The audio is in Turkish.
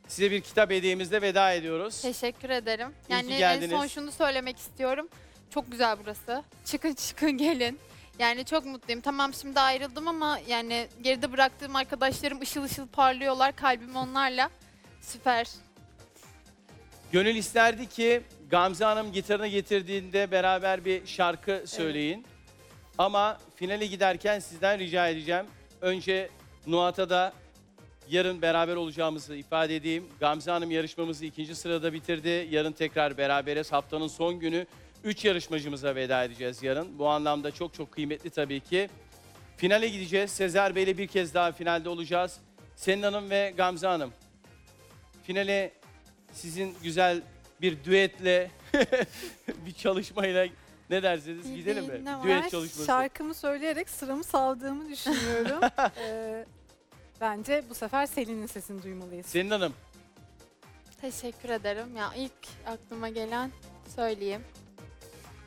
size bir kitap hediyemizle veda ediyoruz. Teşekkür ederim. ki Yani en geldiniz. son şunu söylemek istiyorum. Çok güzel burası. Çıkın çıkın gelin. Yani çok mutluyum. Tamam şimdi ayrıldım ama yani geride bıraktığım arkadaşlarım ışıl ışıl parlıyorlar. Kalbim onlarla. Süper. Gönül isterdi ki Gamze Hanım gitarını getirdiğinde beraber bir şarkı söyleyin. Ama finale giderken sizden rica edeceğim. Önce Nuhat'a da yarın beraber olacağımızı ifade edeyim. Gamze Hanım yarışmamızı 2. sırada bitirdi. Yarın tekrar beraberiz. Haftanın son günü 3 yarışmacımıza veda edeceğiz yarın. Bu anlamda çok çok kıymetli tabii ki. Finale gideceğiz. Sezer Bey'le bir kez daha finalde olacağız. Selin Hanım ve Gamze Hanım. Finale sizin güzel bir düetle, bir çalışmayla ne dersiniz? Gidelim mi? Bildiğin ne var? Düet çalışması. Şarkımı söyleyerek sıramı saldığımı düşünüyorum. Bence bu sefer Selin'in sesini duymalıyız. Selin Hanım. Teşekkür ederim. Ya ilk aklıma gelen söyleyeyim.